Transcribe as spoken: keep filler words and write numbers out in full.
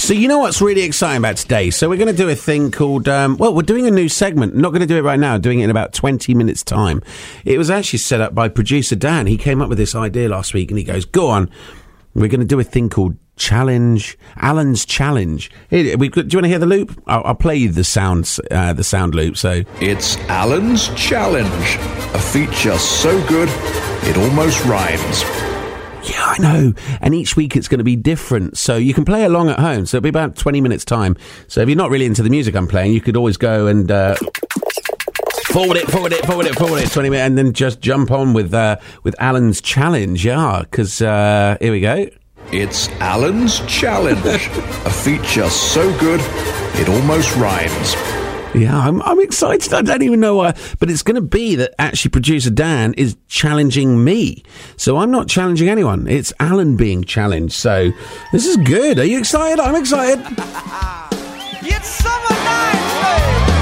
So you know what's really exciting about today? So we're going to do a thing called, um, well, we're doing a new segment. Not going to do it right now, doing it in about twenty minutes' time. It was actually set up by producer Dan. He came up with this idea last week and he goes, go on, we're going to do a thing called Challenge, Alan's Challenge. Here, we, do you want to hear the loop? I'll, I'll play you the sounds, uh, the sound loop. So it's Alan's Challenge, a feature so good it almost rhymes. Yeah, I know. And each week it's going to be different. So you can play along at home. So it'll be about twenty minutes time. So if you're not really into the music I'm playing, you could always go and uh, forward it, forward it, forward it, forward it, twenty minutes, and then just jump on with uh, with Alan's Challenge. Yeah, because uh, here we go. It's Alan's Challenge, a feature so good it almost rhymes. Yeah, I'm, I'm excited. I don't even know why. But it's going to be that actually producer Dan is challenging me. So I'm not challenging anyone. It's Alan being challenged. So this is good. Are you excited? I'm excited. It's summer!